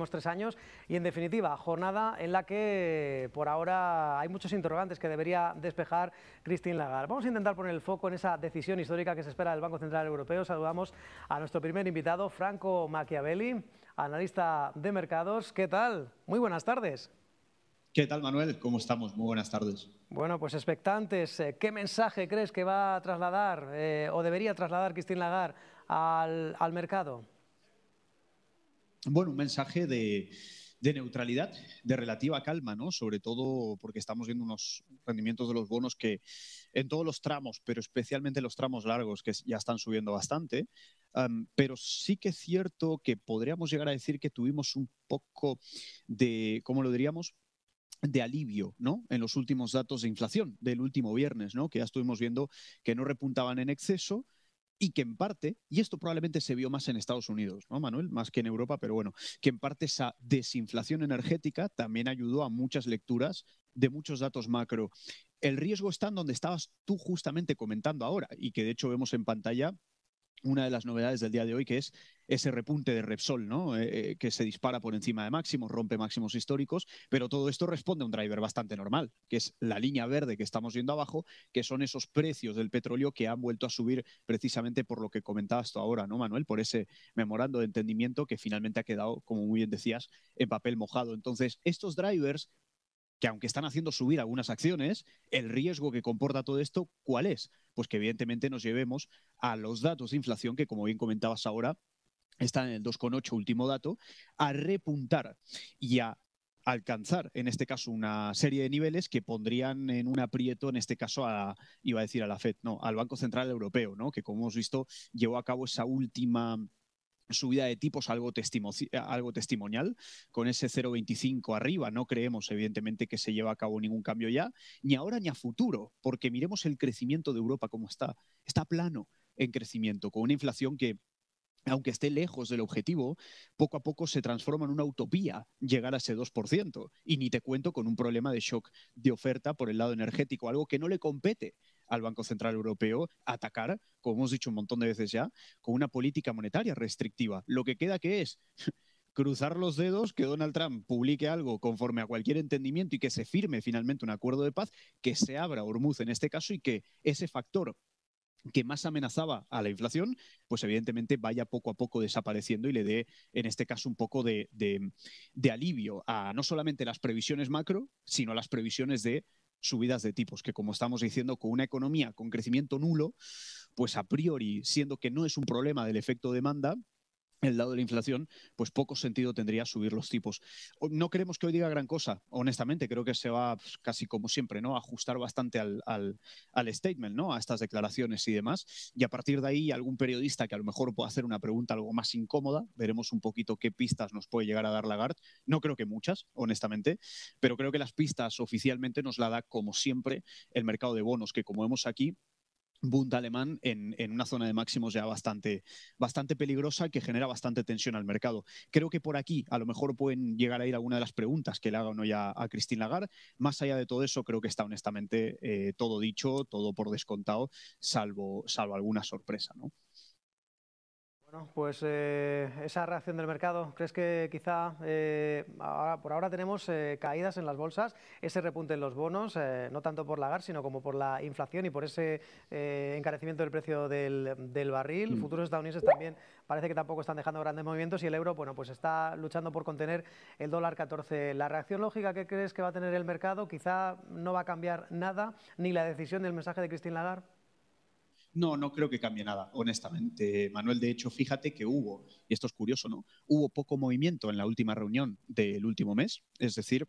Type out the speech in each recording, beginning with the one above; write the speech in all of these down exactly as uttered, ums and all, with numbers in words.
próximos tres años y, en definitiva, jornada en la que por ahora hay muchos interrogantes que debería despejar Christine Lagarde. Vamos a intentar poner el foco en esa decisión histórica que se espera del Banco Central Europeo. Saludamos a nuestro primer invitado, Franco Machiavelli, analista de mercados. ¿Qué tal? Muy buenas tardes. ¿Qué tal, Manuel? ¿Cómo estamos? Muy buenas tardes. Bueno, pues expectantes. ¿Qué mensaje crees que va a trasladar eh, o debería trasladar Christine Lagarde al, al mercado? Bueno, un mensaje de, de neutralidad, de relativa calma, ¿no? Sobre todo porque estamos viendo unos rendimientos de los bonos que en todos los tramos, pero especialmente los tramos largos, que ya están subiendo bastante. Um, pero sí que es cierto que podríamos llegar a decir que tuvimos un poco de, ¿cómo lo diríamos?, de alivio, ¿no?, en los últimos datos de inflación del último viernes, ¿no?, que ya estuvimos viendo que no repuntaban en exceso y que en parte, y esto probablemente se vio más en Estados Unidos, ¿no, Manuel?, más que en Europa, pero bueno, que en parte esa desinflación energética también ayudó a muchas lecturas de muchos datos macro. El riesgo está en donde estabas tú justamente comentando ahora y que de hecho vemos en pantalla una de las novedades del día de hoy, que es ese repunte de Repsol, ¿no? Eh, que se dispara por encima de máximos, rompe máximos históricos, pero todo esto responde a un driver bastante normal, que es la línea verde que estamos viendo abajo, que son esos precios del petróleo que han vuelto a subir precisamente por lo que comentabas tú ahora, ¿no, Manuel? Por ese memorando de entendimiento que finalmente ha quedado, como muy bien decías, en papel mojado. Entonces, estos drivers, que aunque están haciendo subir algunas acciones, el riesgo que comporta todo esto, ¿cuál es? Pues que evidentemente nos llevemos a los datos de inflación que, como bien comentabas ahora, están en el dos coma ocho, último dato, a repuntar y a alcanzar, en este caso, una serie de niveles que pondrían en un aprieto, en este caso, a, iba a decir a la Fed, no, al Banco Central Europeo, ¿no?, que, como hemos visto, llevó a cabo esa última subida de tipos algo, testimo, algo testimonial, con ese cero coma veinticinco arriba. No creemos, evidentemente, que se lleve a cabo ningún cambio ya, ni ahora ni a futuro, porque miremos el crecimiento de Europa como está. Está plano en crecimiento, con una inflación que, aunque esté lejos del objetivo, poco a poco se transforma en una utopía llegar a ese dos por ciento. Y ni te cuento con un problema de shock de oferta por el lado energético, algo que no le compete al Banco Central Europeo atacar, como hemos dicho un montón de veces ya, con una política monetaria restrictiva. Lo que queda, que es cruzar los dedos que Donald Trump publique algo conforme a cualquier entendimiento y que se firme finalmente un acuerdo de paz, que se abra Hormuz en este caso y que ese factor que más amenazaba a la inflación, pues evidentemente vaya poco a poco desapareciendo y le dé, en este caso, un poco de, de, de alivio a no solamente las previsiones macro, sino a las previsiones de subidas de tipos, que, como estamos diciendo, con una economía con crecimiento nulo, pues a priori, siendo que no es un problema del efecto demanda, el lado de la inflación, pues poco sentido tendría subir los tipos. No creemos que hoy diga gran cosa, honestamente. Creo que se va, pues, casi como siempre, ¿no?, a ajustar bastante al, al, al statement, ¿no?, a estas declaraciones y demás. Y a partir de ahí, algún periodista que a lo mejor pueda hacer una pregunta algo más incómoda, veremos un poquito qué pistas nos puede llegar a dar Lagarde. No creo que muchas, honestamente, pero creo que las pistas oficialmente nos la da, como siempre, el mercado de bonos, que, como vemos aquí, Bund alemán en, en una zona de máximos ya bastante, bastante peligrosa, que genera bastante tensión al mercado. Creo que por aquí a lo mejor pueden llegar a ir alguna de las preguntas que le hagan hoy a, a Christine Lagarde. Más allá de todo eso, creo que está honestamente eh, todo dicho, todo por descontado, salvo, salvo alguna sorpresa, ¿no? Bueno, pues eh, esa reacción del mercado, ¿crees que quizá eh, ahora, por ahora tenemos eh, caídas en las bolsas, ese repunte en los bonos, eh, no tanto por Lagarde, sino como por la inflación y por ese eh, encarecimiento del precio del, del barril? Mm. Futuros estadounidenses también parece que tampoco están dejando grandes movimientos y el euro, bueno, pues está luchando por contener el dólar catorce. ¿La reacción lógica que crees que va a tener el mercado quizá no va a cambiar nada, ni la decisión del mensaje de Christine Lagarde? No, no creo que cambie nada, honestamente, Manuel. De hecho, fíjate que hubo, y esto es curioso, ¿no?, hubo poco movimiento en la última reunión del último mes, es decir,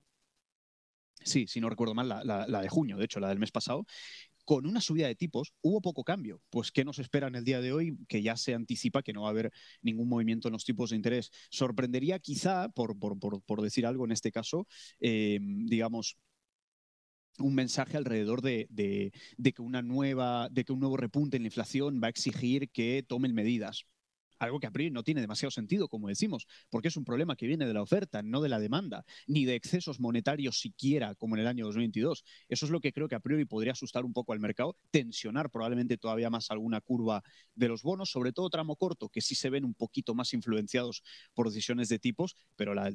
sí, si no recuerdo mal, la, la, la de junio, de hecho, la del mes pasado, con una subida de tipos, hubo poco cambio. Pues, ¿qué nos espera en el día de hoy? Que ya se anticipa que no va a haber ningún movimiento en los tipos de interés. Sorprendería quizá, por, por, por, por decir algo en este caso, eh, digamos, un mensaje alrededor de, de, de, que una nueva, de que un nuevo repunte en la inflación va a exigir que tomen medidas. Algo que a priori no tiene demasiado sentido, como decimos, porque es un problema que viene de la oferta, no de la demanda, ni de excesos monetarios siquiera, como en el año dos mil veintidós. Eso es lo que creo que a priori podría asustar un poco al mercado, tensionar probablemente todavía más alguna curva de los bonos, sobre todo tramo corto, que sí se ven un poquito más influenciados por decisiones de tipos, pero la,